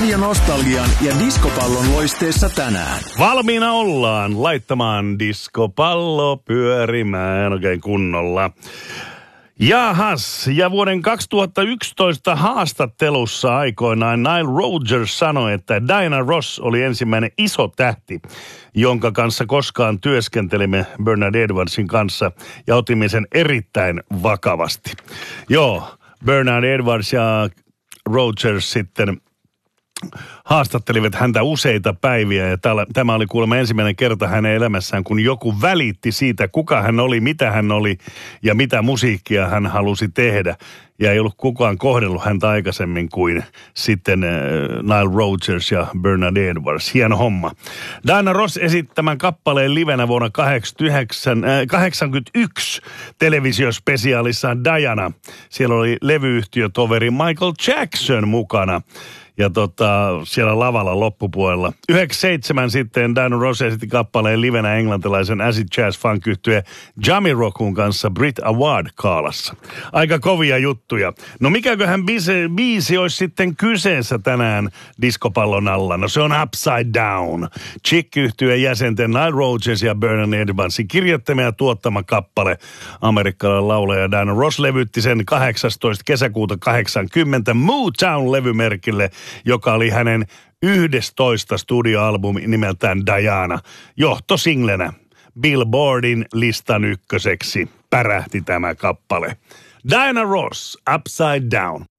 Radio Nostalgian ja Diskopallon loisteessa tänään. Valmiina ollaan laittamaan diskopallo pyörimään oikein kunnolla. Jahas, ja vuoden 2011 haastattelussa aikoinaan Nile Rodgers sanoi, että Diana Ross oli ensimmäinen iso tähti, jonka kanssa koskaan työskentelimme Bernard Edwardsin kanssa ja otimme sen erittäin vakavasti. Joo, Bernard Edwards ja Rodgers sitten haastattelivat häntä useita päiviä ja tämä oli kuulemma ensimmäinen kerta hänen elämässään, kun joku välitti siitä, kuka hän oli, mitä hän oli ja mitä musiikkia hän halusi tehdä. Ja ei ollut kukaan kohdellut häntä aikaisemmin kuin sitten Nile Rodgers ja Bernard Edwards. Hieno homma. Diana Ross esittämän kappaleen livenä vuonna 1981 televisiospesiaalissa Diana. Siellä oli levyyhtiötoveri Michael Jackson mukana. Ja siellä lavalla loppupuolella. 97 sitten Diana Ross esitti kappaleen livenä englantilaisen acid jazz funk -yhtye Jamiroquain kanssa Brit Award-kaalassa. Aika kovia juttuja. No mikäköhän biisi olisi sitten kyseessä tänään diskopallon alla? No se on Upside Down. Chick-yhtyeen jäsenten Nile Rodgers ja Bernard Edwardsin kirjoittama ja tuottama kappale. Amerikkalainen laulaja Diana Ross levytti sen 18. kesäkuuta 80 Motown-levymerkille, joka oli hänen 11 studioalbumi nimeltään Diana. Johtosinglenä Billboardin listan ykköseksi pärähti tämä kappale. Diana Ross, Upside Down.